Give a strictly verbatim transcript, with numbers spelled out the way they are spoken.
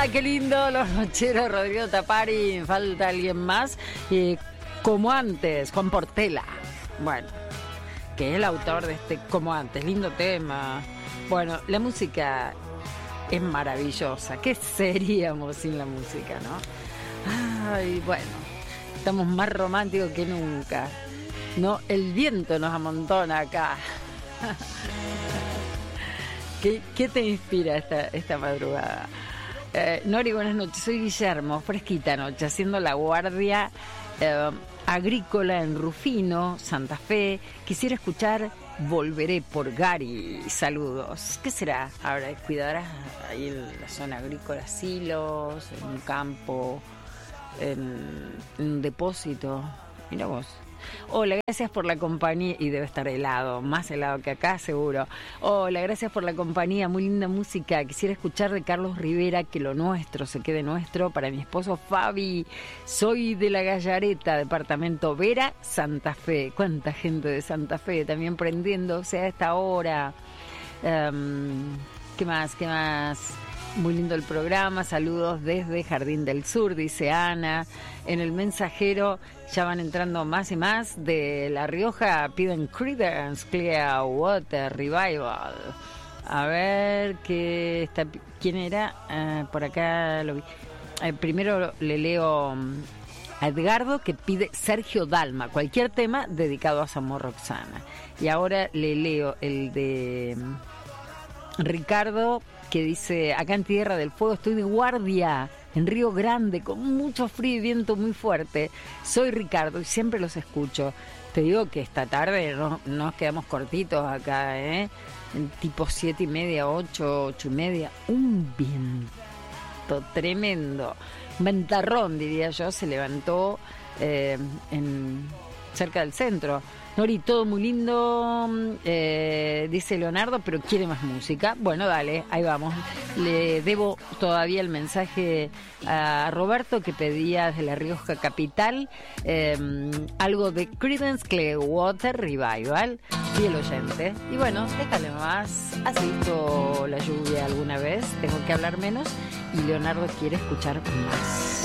Ah, qué lindo, los nocheros, Rodrigo Tapari, falta alguien más. Eh, como antes, Juan Portela. Bueno, que es el autor de este Como antes, lindo tema. Bueno, la música es maravillosa. ¿Qué seríamos sin la música, no? Ay, bueno, estamos más románticos que nunca. No, el viento nos amontona acá. ¿Qué, ¿Qué te inspira esta, esta madrugada? Eh, Nori, buenas noches. Soy Guillermo, fresquita noche, haciendo la guardia eh, agrícola en Rufino, Santa Fe. Quisiera escuchar Volveré por Gary. Saludos. ¿Qué será? Ahora, ¿cuidarás ahí en la zona agrícola, silos, en un campo, en, en un depósito? Mira vos. Hola, gracias por la compañía. Y debe estar helado, más helado que acá seguro. Hola, gracias por la compañía, muy linda música. Quisiera escuchar de Carlos Rivera Que lo nuestro se quede nuestro para mi esposo Fabi. Soy de La Gallareta, departamento Vera, Santa Fe. Cuánta gente de Santa Fe también prendiéndose a esta hora. um, ¿Qué más? ¿Qué más? Muy lindo el programa, saludos desde Jardín del Sur, dice Ana. En el mensajero ya van entrando más y más de La Rioja, piden Creedence Clear Water Revival. A ver, ¿qué está, ¿quién era? Uh, por acá lo vi. Uh, primero le leo a Edgardo, que pide Sergio Dalma, cualquier tema dedicado a Zamor Roxana. Y ahora le leo el de Ricardo, que dice: acá en Tierra del Fuego estoy de guardia en Río Grande con mucho frío y viento muy fuerte. Soy Ricardo y siempre los escucho. Te digo que esta tarde no, nos quedamos cortitos acá, ¿eh? En tipo siete y media, ocho, ocho y media. Un viento tremendo. Ventarrón, diría yo, se levantó eh, en, cerca del centro. Nori, todo muy lindo, eh, dice Leonardo, pero quiere más música. Bueno, dale, ahí vamos. Le debo todavía el mensaje a Roberto, que pedía desde La Rioja Capital eh, algo de Creedence Clearwater Revival, fiel oyente. Y bueno, déjale más. ¿Has visto la lluvia alguna vez? Tengo que hablar menos y Leonardo quiere escuchar más.